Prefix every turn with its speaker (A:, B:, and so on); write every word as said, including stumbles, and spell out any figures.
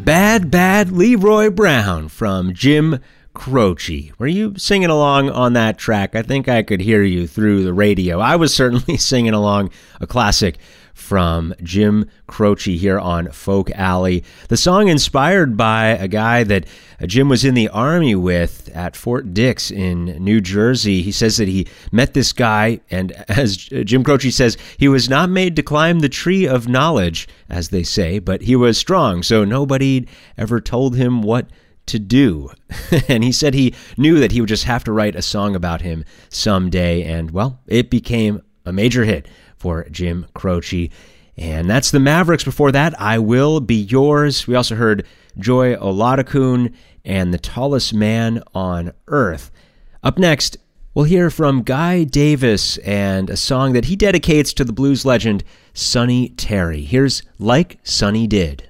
A: Bad, Bad Leroy Brown from Jim Croce. Were you singing along on that track? I think I could hear you through the radio. I was certainly singing along a classic from Jim Croce here on Folk Alley. The song inspired by a guy that Jim was in the Army with at Fort Dix in New Jersey. He says that he met this guy, and as Jim Croce says, he was not made to climb the tree of knowledge, as they say, but he was strong, so nobody ever told him what to do. And he said he knew that he would just have to write a song about him someday, and, well, it became a major hit for Jim Croce. And that's the Mavericks. Before that, I Will Be Yours. We also heard Joy Oladokun and The Tallest Man on Earth. Up next, we'll hear from Guy Davis and a song that he dedicates to the blues legend Sonny Terry. Here's Like Sonny Did.